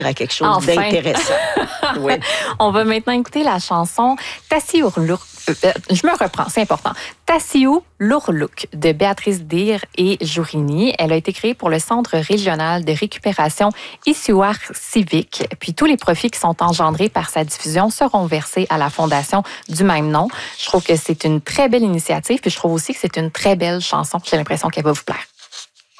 à quelque chose d'intéressant. Oui. On va maintenant écouter la chanson Tassiurluk. Je me reprends, c'est important. Tassiurluk de Béatrice Dir et Jourini. Elle a été créée pour le Centre régional de récupération Issuar Civique. Puis tous les profits qui sont engendrés par sa diffusion seront versés à la fondation du même nom. Je trouve que c'est une très belle initiative, puis je trouve aussi que c'est une très belle chanson. J'ai l'impression qu'elle va vous plaire.